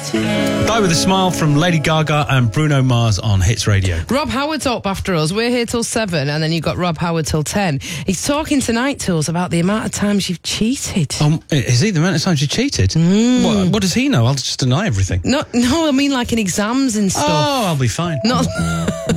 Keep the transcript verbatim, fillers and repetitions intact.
Die With a Smile from Lady Gaga and Bruno Mars on Hits Radio. Rob Howard's up after us. We're here till seven, and then you've got Rob Howard till ten. He's talking tonight to us about the amount of times you've cheated. Um, is he the amount of times you cheated? Mm. What, what does he know? I'll just deny everything. No, no, I mean like in exams and stuff. Oh, I'll be fine. Not...